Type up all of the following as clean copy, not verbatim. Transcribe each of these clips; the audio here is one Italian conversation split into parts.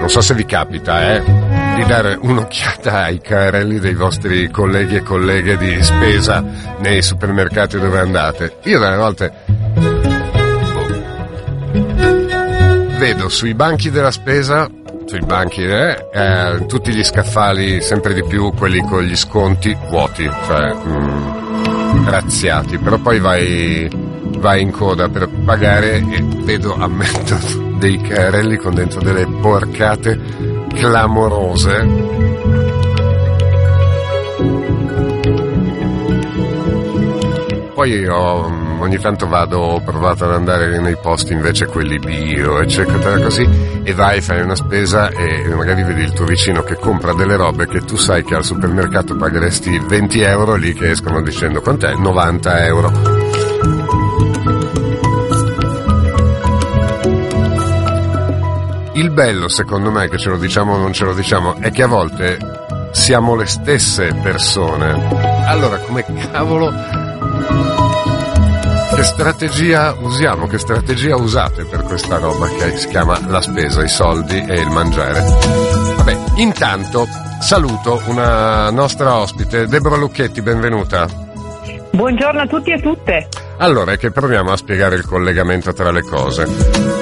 non so se vi capita, di dare un'occhiata ai carrelli dei vostri colleghi e colleghe di spesa nei supermercati dove andate. Io delle volte vedo sui banchi della spesa, tutti gli scaffali, sempre di più quelli con gli sconti vuoti, cioè graziati, però poi vai in coda per pagare e vedo, ammetto, dei carrelli con dentro delle porcate clamorose. Poi io ogni tanto ho provato ad andare nei posti invece quelli bio, eccetera, così, e fai una spesa e magari vedi il tuo vicino che compra delle robe che tu sai che al supermercato pagheresti 20 euro, lì che escono dicendo quant'è? 90 euro. Il bello, secondo me, che ce lo diciamo o non ce lo diciamo, è che a volte siamo le stesse persone. Allora, come cavolo, che strategia usiamo, che strategia usate per questa roba che si chiama la spesa, i soldi e il mangiare? Vabbè, intanto saluto una nostra ospite, Deborah Lucchetti, benvenuta. Buongiorno a tutti e a tutte. Allora, è che proviamo a spiegare il collegamento tra le cose.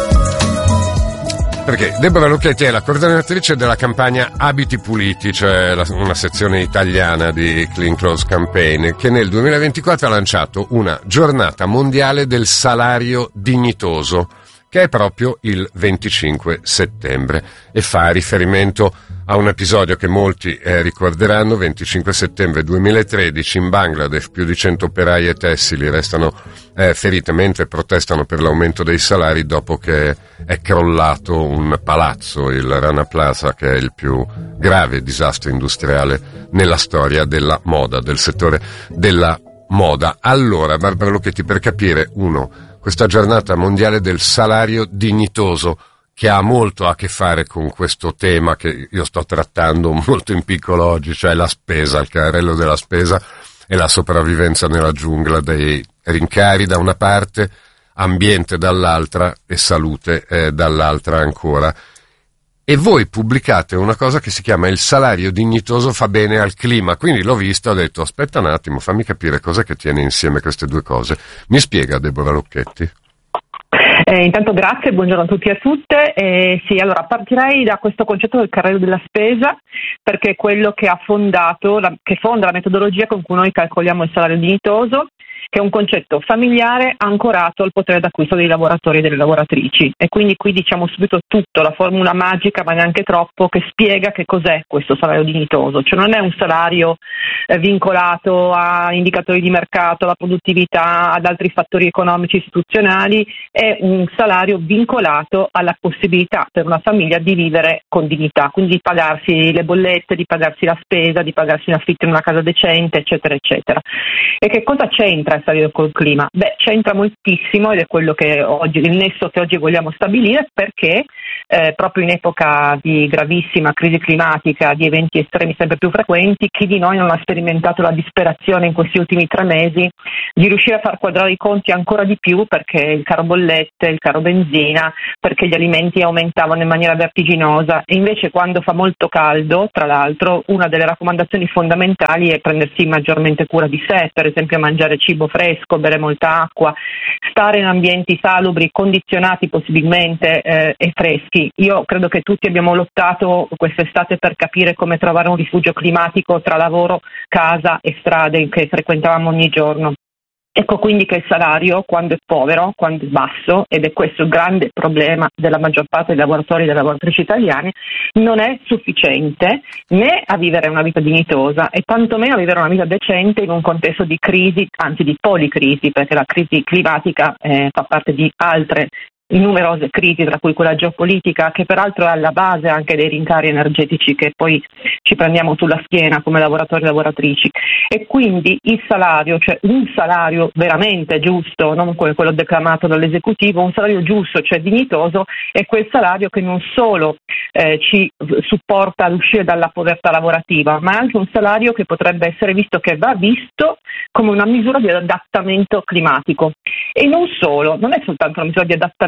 Perché Deborah Lucchetti è la coordinatrice della campagna Abiti Puliti, cioè una sezione italiana di Clean Clothes Campaign, che nel 2024 ha lanciato una giornata mondiale del salario dignitoso, che è proprio il 25 settembre e fa riferimento a un episodio che molti ricorderanno. 25 settembre 2013 in Bangladesh più di 100 operai e tessili restano ferite mentre protestano per l'aumento dei salari dopo che è crollato un palazzo, il Rana Plaza, che è il più grave disastro industriale nella storia della moda, del settore della moda. Allora, Barbara Lucchetti, per capire, questa giornata mondiale del salario dignitoso, che ha molto a che fare con questo tema che io sto trattando molto in piccolo oggi, cioè la spesa, il carrello della spesa e la sopravvivenza nella giungla dei rincari da una parte, ambiente dall'altra e salute dall'altra ancora. E voi pubblicate una cosa che si chiama il salario dignitoso fa bene al clima, quindi l'ho visto e ho detto aspetta un attimo, fammi capire cosa che tiene insieme queste due cose. Mi spiega, Deborah Lucchetti? Intanto grazie, buongiorno a tutti e a tutte. Sì, allora partirei da questo concetto del carrello della spesa, perché è quello che ha che fonda la metodologia con cui noi calcoliamo il salario dignitoso, che è un concetto familiare ancorato al potere d'acquisto dei lavoratori e delle lavoratrici. E quindi qui diciamo subito tutto, la formula magica, ma neanche troppo, che spiega che cos'è questo salario dignitoso. Cioè non è un salario vincolato a indicatori di mercato, alla produttività, ad altri fattori economici istituzionali, è un salario vincolato alla possibilità per una famiglia di vivere con dignità, quindi di pagarsi le bollette, di pagarsi la spesa, di pagarsi un affitto in una casa decente, eccetera, eccetera. E che cosa c'entra il salario col clima? Beh, c'entra moltissimo ed è quello che oggi, il nesso che oggi vogliamo stabilire, perché proprio in epoca di gravissima crisi climatica, di eventi estremi sempre più frequenti, chi di noi non ha sperimentato la disperazione in questi ultimi 3 mesi di riuscire a far quadrare i conti ancora di più, perché il caro bollette, il caro benzina, perché gli alimenti aumentavano in maniera vertiginosa. E invece quando fa molto caldo, tra l'altro, una delle raccomandazioni fondamentali è prendersi maggiormente cura di sé, per esempio mangiare cibo fresco, bere molta acqua, stare in ambienti salubri, condizionati possibilmente e freschi. Io credo che tutti abbiamo lottato quest'estate per capire come trovare un rifugio climatico tra lavoro, casa e strade che frequentavamo ogni giorno. Ecco quindi che il salario, quando è povero, quando è basso, ed è questo il grande problema della maggior parte dei lavoratori e delle lavoratrici italiane, non è sufficiente né a vivere una vita dignitosa e tantomeno a vivere una vita decente in un contesto di crisi, anzi di policrisi, perché la crisi climatica fa parte di altre numerose crisi, tra cui quella geopolitica, che peraltro è alla base anche dei rincari energetici che poi ci prendiamo sulla schiena come lavoratori e lavoratrici. E quindi il salario, cioè un salario veramente giusto, non come quello declamato dall'esecutivo, un salario giusto, cioè dignitoso, è quel salario che non solo ci supporta ad uscire dalla povertà lavorativa, ma è anche un salario che potrebbe essere visto, che va visto come una misura di adattamento climatico. E non solo, non è soltanto una misura di adattamento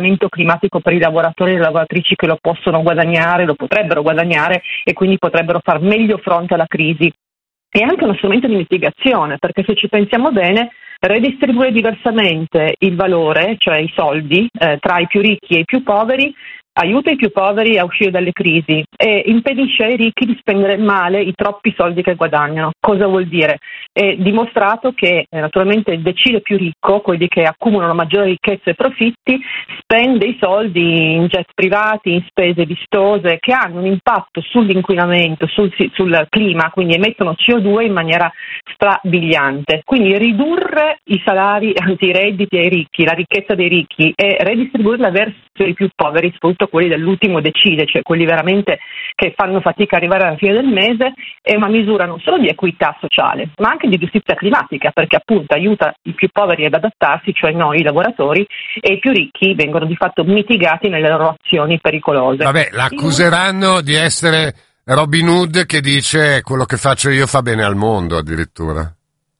cambiamento climatico per i lavoratori e le lavoratrici che lo possono guadagnare, lo potrebbero guadagnare e quindi potrebbero far meglio fronte alla crisi. È anche uno strumento di mitigazione, perché se ci pensiamo bene, redistribuire diversamente il valore, cioè i soldi, tra i più ricchi e i più poveri, aiuta i più poveri a uscire dalle crisi e impedisce ai ricchi di spendere male i troppi soldi che guadagnano. Cosa vuol dire? È dimostrato che naturalmente il decile più ricco, quelli che accumulano maggiori ricchezze e profitti, spende i soldi in jet privati, in spese vistose che hanno un impatto sull'inquinamento, sul clima, quindi emettono CO2 in maniera strabiliante. Quindi ridurre i salari, anzi i redditi ai ricchi, la ricchezza dei ricchi e redistribuirla verso i più poveri, soprattutto quelli dell'ultimo decile, cioè quelli veramente che fanno fatica ad arrivare alla fine del mese, è una misura non solo di equità sociale, ma anche di giustizia climatica, perché appunto aiuta i più poveri ad adattarsi, cioè noi i lavoratori, e i più ricchi vengono di fatto mitigati nelle loro azioni pericolose. Vabbè, l'accuseranno di essere Robin Hood che dice quello che faccio io fa bene al mondo addirittura.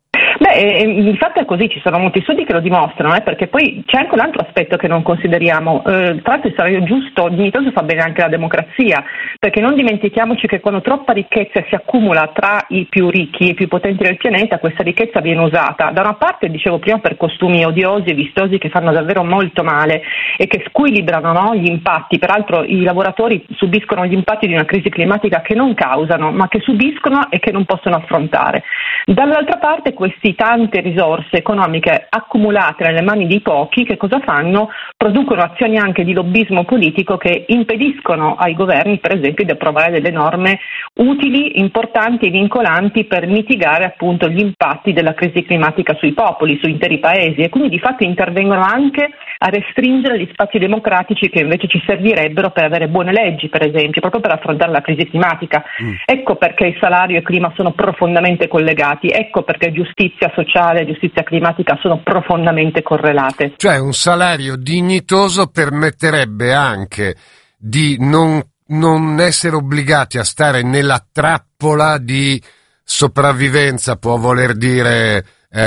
Infatti è così, ci sono molti studi che lo dimostrano, perché poi c'è anche un altro aspetto che non consideriamo. Tra l'altro il salario giusto, dignitoso, fa bene anche alla democrazia, perché non dimentichiamoci che quando troppa ricchezza si accumula tra i più ricchi e i più potenti del pianeta, questa ricchezza viene usata da una parte, dicevo prima, per costumi odiosi e vistosi che fanno davvero molto male e che squilibrano, no, gli impatti. Peraltro i lavoratori subiscono gli impatti di una crisi climatica che non causano, ma che subiscono e che non possono affrontare. Dall'altra parte questi tante risorse economiche accumulate nelle mani di pochi, che cosa fanno? Producono azioni anche di lobbismo politico che impediscono ai governi, per esempio, di approvare delle norme utili, importanti e vincolanti per mitigare appunto gli impatti della crisi climatica sui popoli, su interi paesi, e quindi di fatto intervengono anche a restringere gli spazi democratici che invece ci servirebbero per avere buone leggi, per esempio, proprio per affrontare la crisi climatica. Ecco perché il salario e il clima sono profondamente collegati, ecco perché giustizia sociale e giustizia climatica sono profondamente correlate. Cioè un salario dignitoso permetterebbe anche di non essere obbligati a stare nella trappola di sopravvivenza, può voler dire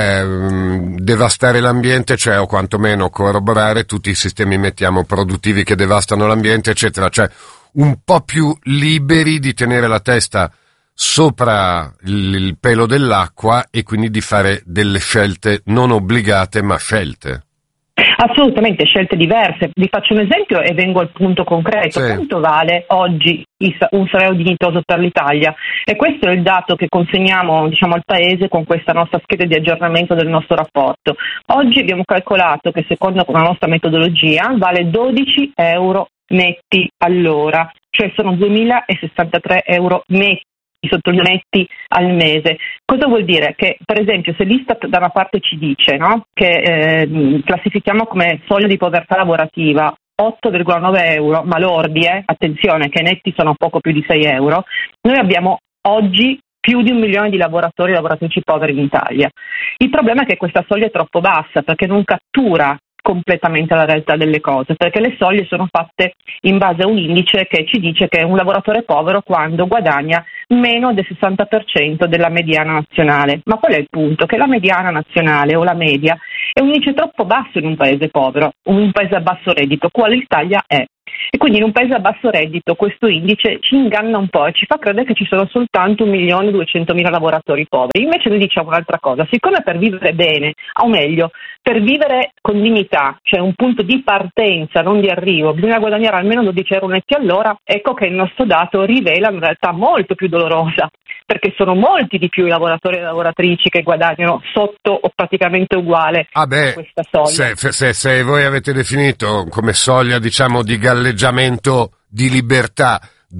devastare l'ambiente, cioè o quantomeno corroborare tutti i sistemi, mettiamo, produttivi che devastano l'ambiente, eccetera, cioè un po' più liberi di tenere la testa sopra il pelo dell'acqua e quindi di fare delle scelte non obbligate ma scelte. Assolutamente, scelte diverse. Vi faccio un esempio e vengo al punto concreto. Sì. Quanto vale oggi un salario dignitoso per l'Italia? E questo è il dato che consegniamo, diciamo, al Paese con questa nostra scheda di aggiornamento del nostro rapporto. Oggi abbiamo calcolato che secondo la nostra metodologia vale 12 euro netti all'ora, cioè sono 2.063 euro netti, sottolineo netti al mese. Cosa vuol dire? Che per esempio se l'Istat da una parte ci dice, no, che classifichiamo come soglia di povertà lavorativa 8,9 euro, ma lordi, attenzione che netti sono poco più di 6 euro, noi abbiamo oggi più di 1 milione di lavoratori e lavoratrici poveri in Italia. Il problema è che questa soglia è troppo bassa perché non cattura completamente la realtà delle cose, perché le soglie sono fatte in base a un indice che ci dice che è un lavoratore povero quando guadagna meno del 60% della mediana nazionale. Ma qual è il punto? Che la mediana nazionale o la media è un indice troppo basso in un paese povero, un paese a basso reddito, quale l'Italia è. E quindi in un paese a basso reddito questo indice ci inganna un po' e ci fa credere che ci sono soltanto 1.200.000 lavoratori poveri. Invece noi diciamo un'altra cosa: siccome per vivere bene, o meglio, per vivere con dignità, cioè un punto di partenza, non di arrivo, bisogna guadagnare almeno 12 euro netti all'ora, ecco che il nostro dato rivela una realtà molto più dolorosa, perché sono molti di più i lavoratori e le lavoratrici che guadagnano sotto o praticamente uguale a questa soglia. Se voi avete definito come soglia, diciamo, di galleggiamento di libertà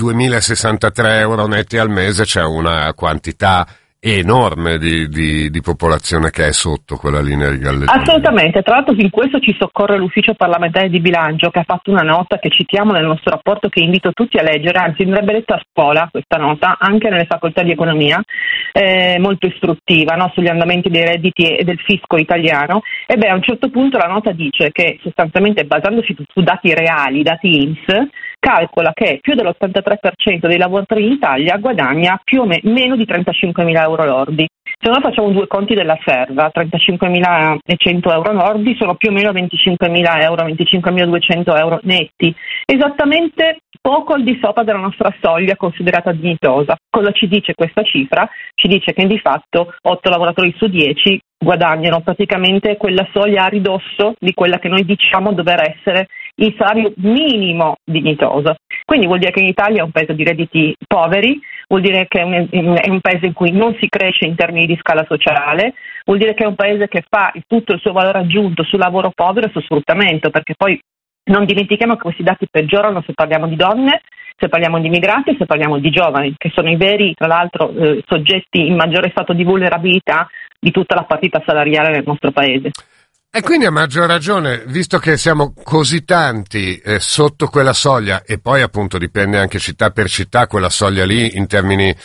2.063 euro netti al mese, c'è una quantità enorme di popolazione che è sotto quella linea di galleggiamento. Assolutamente, tra l'altro in questo ci soccorre l'ufficio parlamentare di bilancio che ha fatto una nota che citiamo nel nostro rapporto, che invito tutti a leggere, anzi andrebbe letta a scuola questa nota, anche nelle facoltà di economia, molto istruttiva, no, sugli andamenti dei redditi e del fisco italiano. E a un certo punto la nota dice che sostanzialmente, basandosi su dati reali, dati INPS, calcola che più dell'83% dei lavoratori in Italia guadagna più o meno di 35.000 euro lordi. Se noi facciamo due conti della serva, 35.100 euro lordi sono più o meno 25.000 euro, 25.200 euro netti, esattamente poco al di sopra della nostra soglia considerata dignitosa. Cosa ci dice questa cifra? Ci dice che di fatto 8 lavoratori su 10 guadagnano praticamente quella soglia a ridosso di quella che noi diciamo dover essere il salario minimo dignitoso. Quindi vuol dire che in Italia è un paese di redditi poveri, vuol dire che è un paese in cui non si cresce in termini di scala sociale, vuol dire che è un paese che fa tutto il suo valore aggiunto sul lavoro povero e sul sfruttamento, perché poi non dimentichiamo che questi dati peggiorano se parliamo di donne, se parliamo di immigrati e se parliamo di giovani, che sono i veri, tra l'altro, soggetti in maggiore stato di vulnerabilità di tutta la partita salariale nel nostro paese. E quindi a maggior ragione, visto che siamo così tanti sotto quella soglia, e poi appunto dipende anche città per città, quella soglia lì in termini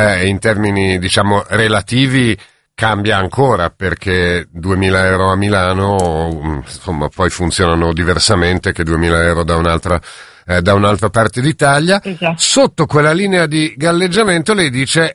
diciamo relativi cambia ancora, perché 2.000 euro a Milano insomma poi funzionano diversamente che 2.000 euro da un'altra parte d'Italia. Esatto. Sotto quella linea di galleggiamento lei dice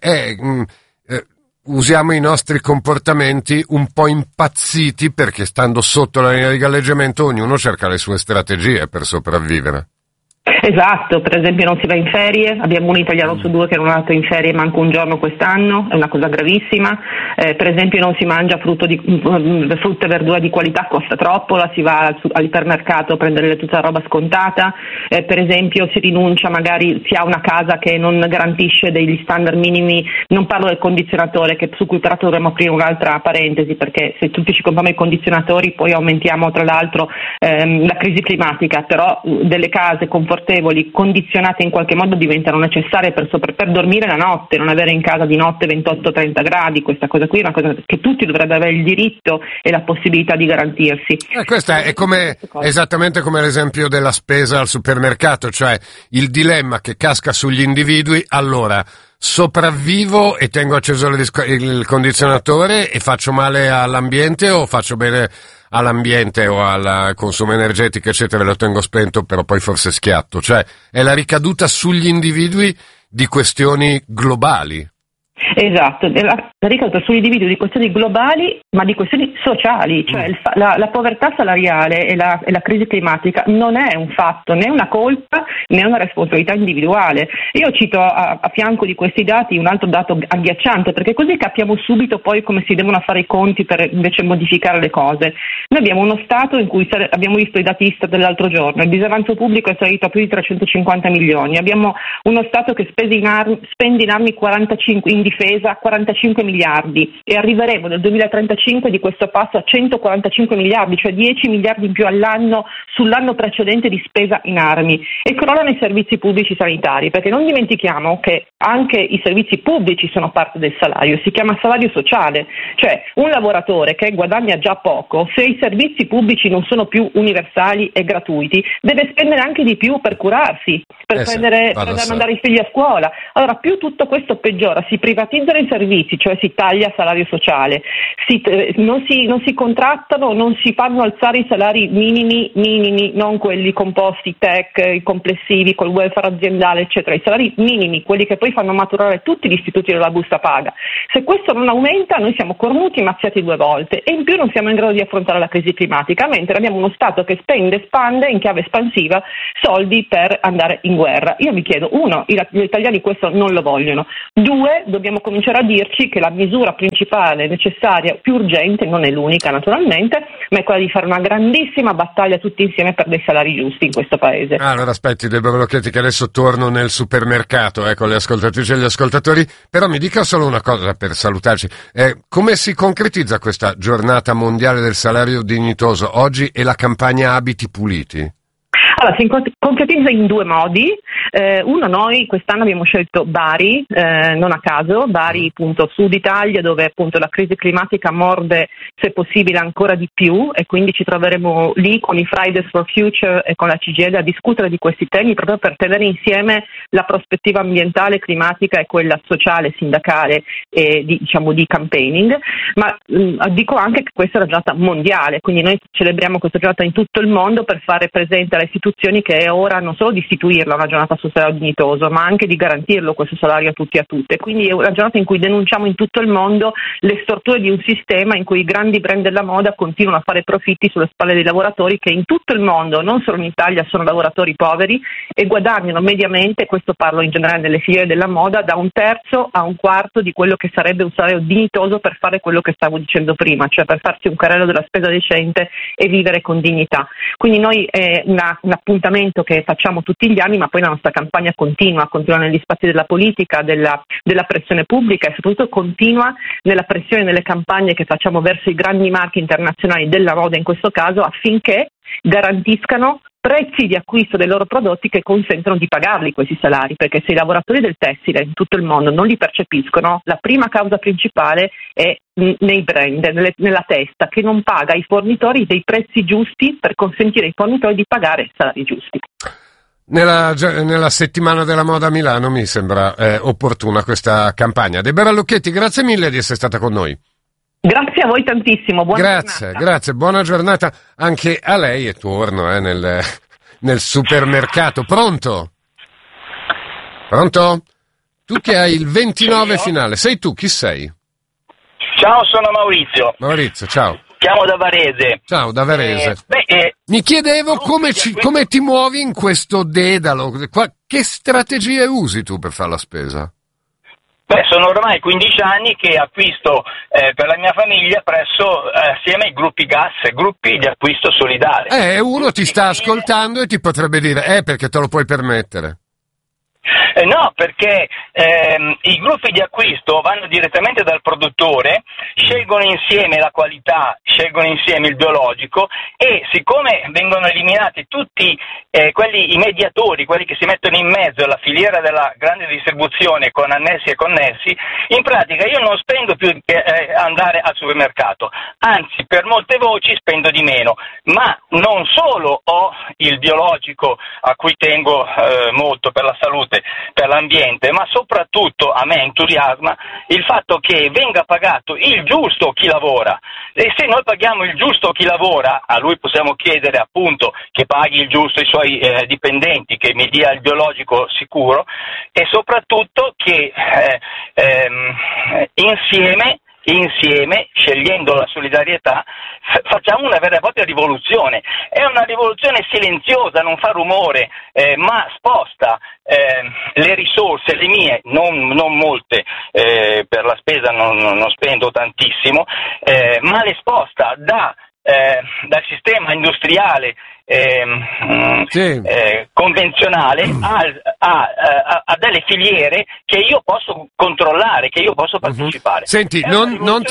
usiamo i nostri comportamenti un po' impazziti, perché stando sotto la linea di galleggiamento ognuno cerca le sue strategie per sopravvivere. Esatto, per esempio non si va in ferie, abbiamo un italiano su due che non è andato in ferie manco un giorno quest'anno, è una cosa gravissima. Per esempio non si mangia frutta e verdura di qualità, costa troppo, si va all'ipermercato a prendere tutta la roba scontata. Per esempio si rinuncia, magari si ha una casa che non garantisce degli standard minimi, non parlo del condizionatore, su cui però dovremmo aprire un'altra parentesi, perché se tutti ci compriamo i condizionatori poi aumentiamo tra l'altro la crisi climatica, però delle case confortevoli, condizionate in qualche modo, diventano necessarie per dormire la notte, non avere in casa di notte 28-30 gradi. Questa cosa qui è una cosa che tutti dovrebbero avere il diritto e la possibilità di garantirsi. Questa è esattamente come l'esempio della spesa al supermercato, cioè il dilemma che casca sugli individui. Allora, sopravvivo e tengo acceso il condizionatore e faccio male all'ambiente, o faccio bene all'ambiente o al consumo energetico eccetera, lo tengo spento però poi forse schiatto? Cioè è la ricaduta sugli individui di questioni globali. Esatto, la ricaduta sugli individui di questioni globali, ma di questioni sociali, cioè la povertà salariale e la crisi climatica non è un fatto, né una colpa né una responsabilità individuale. Io cito a fianco di questi dati un altro dato agghiacciante, perché così capiamo subito poi come si devono fare i conti per invece modificare le cose. Noi abbiamo uno Stato in cui abbiamo visto i dati Istat dell'altro giorno, il disavanzo pubblico è salito a più di 350 milioni, abbiamo uno Stato che spende in armi 45, in difesa 45 miliardi, e arriveremo nel 2035 di questo passo a 145 miliardi, cioè 10 miliardi in più all'anno sull'anno precedente di spesa in armi. E crollano i servizi pubblici sanitari, perché non dimentichiamo che anche i servizi pubblici sono parte del salario, si chiama salario sociale, cioè un lavoratore che guadagna già poco, se i servizi pubblici non sono più universali e gratuiti, deve spendere anche di più per curarsi, per mandare i figli a scuola. Allora più tutto questo peggiora, si privatizzano i servizi, cioè si taglia salario sociale, non si contrattano, non si fanno alzare i salari minimi, non quelli composti tech, i complessivi col welfare aziendale eccetera, i salari minimi, quelli che poi fanno maturare tutti gli istituti della busta paga. Se questo non aumenta noi siamo cornuti e mazziati due volte, e in più non siamo in grado di affrontare la crisi climatica, mentre abbiamo uno Stato che spande in chiave espansiva soldi per andare in guerra. Io mi chiedo, uno, gli italiani questo non lo vogliono, due, dobbiamo cominciare a dirci che la misura principale, necessaria, più urgente, non è l'unica naturalmente, ma è quella di fare una grandissima battaglia tutti insieme per dei salari giusti in questo paese. Allora aspetti Deborah Blocchetti, che adesso torno nel supermercato con le ascoltatrici e gli ascoltatori, però mi dica solo una cosa per salutarci, come si concretizza questa giornata mondiale del salario dignitoso oggi e la campagna Abiti Puliti? Allora, si concretizza in due modi. Uno, noi quest'anno abbiamo scelto Bari, non a caso, Bari appunto Sud Italia, dove appunto la crisi climatica morde se possibile ancora di più, e quindi ci troveremo lì con i Fridays for Future e con la CGIL a discutere di questi temi, proprio per tenere insieme la prospettiva ambientale, climatica e quella sociale, sindacale e di campaigning. Ma dico anche che questa è la giornata mondiale, quindi noi celebriamo questa giornata in tutto il mondo per fare presente alle istituzioni che ora non solo di istituirla una giornata sul salario dignitoso, ma anche di garantirlo questo salario a tutti e a tutte. Quindi è una giornata in cui denunciamo in tutto il mondo le storture di un sistema in cui i grandi brand della moda continuano a fare profitti sulle spalle dei lavoratori che in tutto il mondo, non solo in Italia, sono lavoratori poveri e guadagnano mediamente, questo parlo in generale delle filiere della moda, da un terzo a un quarto di quello che sarebbe un salario dignitoso per fare quello che stavo dicendo prima, cioè per farsi un carrello della spesa decente e vivere con dignità. Quindi noi è un appuntamento che facciamo tutti gli anni, ma poi la nostra campagna continua negli spazi della politica, della pressione pubblica e soprattutto continua nella pressione, nelle campagne che facciamo verso i grandi marchi internazionali della moda in questo caso, affinché garantiscano prezzi di acquisto dei loro prodotti che consentono di pagarli questi salari, perché se i lavoratori del tessile in tutto il mondo non li percepiscono, la prima causa principale è nei brand, nella testa, che non paga i fornitori dei prezzi giusti per consentire ai fornitori di pagare salari giusti. Nella settimana della moda a Milano mi sembra opportuna questa campagna. Deborah Lucchetti, grazie mille di essere stata con noi. Grazie a voi tantissimo, buona giornata. Grazie, buona giornata anche a lei e torno nel supermercato. Pronto? Tu che hai il 29 finale, sei tu, chi sei? Ciao, sono Maurizio. Maurizio, ciao. Chiamo da Varese. Ciao, da Varese. Mi chiedevo come ti muovi in questo dedalo, che strategie usi tu per fare la spesa? Sono ormai 15 anni che acquisto per la mia famiglia assieme ai gruppi gas, gruppi di acquisto solidale. Uno ti sta ascoltando e ti potrebbe dire, perché te lo puoi permettere. No, perché i gruppi di acquisto vanno direttamente dal produttore, scelgono insieme la qualità, scelgono insieme il biologico e siccome vengono eliminati tutti i mediatori, quelli che si mettono in mezzo alla filiera della grande distribuzione con annessi e connessi, in pratica io non spendo più che andare al supermercato, anzi per molte voci spendo di meno, ma non solo ho il biologico a cui tengo molto per la salute, per l'ambiente, ma soprattutto a me entusiasma il fatto che venga pagato il giusto chi lavora, e se noi paghiamo il giusto chi lavora, a lui possiamo chiedere appunto che paghi il giusto i suoi dipendenti, che mi dia il biologico sicuro e soprattutto che insieme, scegliendo la solidarietà, facciamo una vera e propria rivoluzione. È una rivoluzione silenziosa, non fa rumore, ma sposta le risorse, le mie, non molte, per la spesa non spendo tantissimo, ma le sposta dal sistema industriale convenzionale a delle filiere che io posso controllare, che io posso partecipare. Senti, non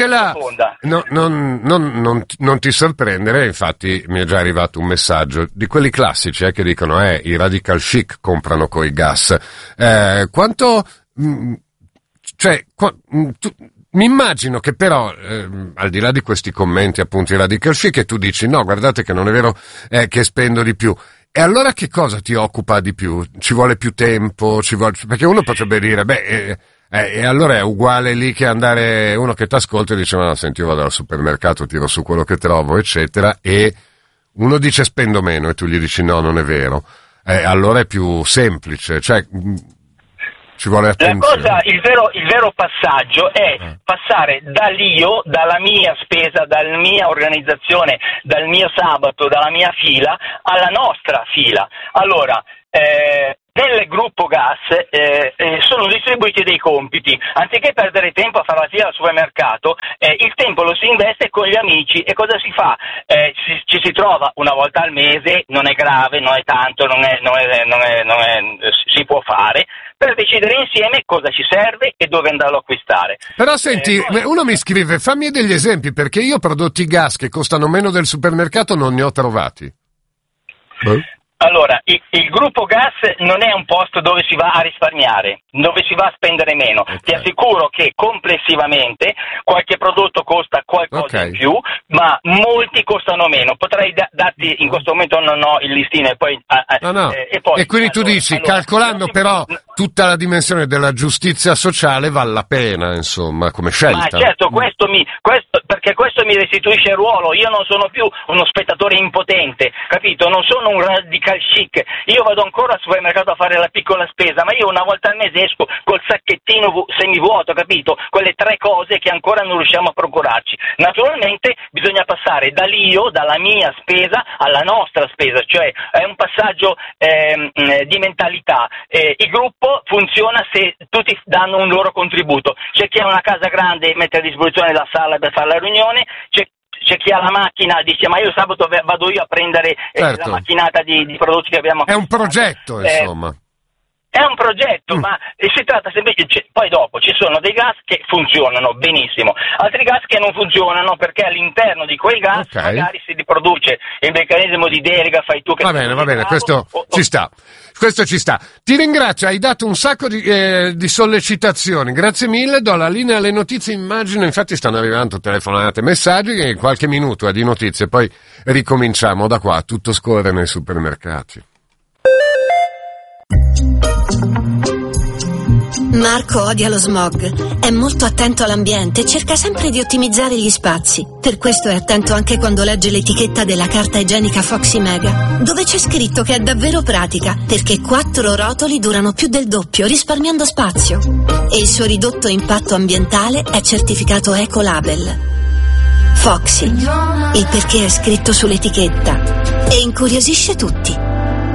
ti sorprendere, infatti mi è già arrivato un messaggio di quelli classici che dicono i radical chic comprano coi gas. Mi immagino che però, al di là di questi commenti appunto i radical chic, che tu dici no, guardate che non è vero che spendo di più. E allora che cosa ti occupa di più? Ci vuole più tempo? Perché uno potrebbe dire, e allora è uguale lì che andare, uno che ti ascolta e dice, ma no, senti, io vado al supermercato, tiro su quello che trovo, eccetera, e uno dice spendo meno e tu gli dici no, non è vero. Allora è più semplice, cioè... Ci vuole attenzione. Il vero passaggio è passare dalla mia spesa, dalla mia organizzazione, dal mio sabato, dalla mia fila, alla nostra fila. Allora, nel gruppo gas sono distribuiti dei compiti, anziché perdere tempo a fare la fila al supermercato, il tempo lo si investe con gli amici e cosa si fa? Ci si trova una volta al mese, non è grave, non è tanto, si può fare, per decidere insieme cosa ci serve e dove andarlo a acquistare. Però senti, uno mi scrive, fammi degli esempi, perché io prodotti gas che costano meno del supermercato non ne ho trovati. Allora, il gruppo gas non è un posto dove si va a risparmiare, dove si va a spendere meno. Okay. Ti assicuro che complessivamente qualche prodotto costa qualcosa in più, ma molti costano meno. Potrei darti, in questo momento non ho il listino e poi... E quindi tu dici, calcolando però tutta la dimensione della giustizia sociale vale la pena, insomma, come scelta. Ma certo, perché questo mi restituisce il ruolo. Io non sono più uno spettatore impotente, capito? Non sono un radical chic. Io vado ancora al supermercato a fare la piccola spesa, ma io una volta al mese esco col sacchettino semivuoto, capito? Quelle 3 cose che ancora non riusciamo a procurarci. Naturalmente bisogna passare dalla mia spesa alla nostra spesa, cioè è un passaggio di mentalità. Il gruppo funziona se tutti danno un loro contributo. C'è chi ha una casa grande e mette a disposizione la sala per fare la riunione, c'è chi ha la macchina, dice ma io sabato vado io a prendere certo. la macchinata di prodotti che abbiamo acquistato. È un progetto, insomma. È un progetto, ma si tratta semplicemente, poi dopo ci sono dei gas che funzionano benissimo, altri gas che non funzionano perché all'interno di quei gas magari si riproduce il meccanismo di delega, fai tu che... Va bene, questo ci sta. Questo ci sta. Ti ringrazio, hai dato un sacco di sollecitazioni. Grazie mille, do la linea alle notizie, immagino, infatti stanno arrivando telefonate, messaggi, che in qualche minuto di notizie, poi ricominciamo da qua, tutto scorre nei supermercati. Marco odia lo smog, è molto attento all'ambiente e cerca sempre di ottimizzare gli spazi. Per questo è attento anche quando legge l'etichetta della carta igienica Foxy Mega, dove c'è scritto che è davvero pratica, perché 4 rotoli durano più del doppio, risparmiando spazio. E il suo ridotto impatto ambientale è certificato Ecolabel. Foxy, il perché è scritto sull'etichetta e incuriosisce tutti.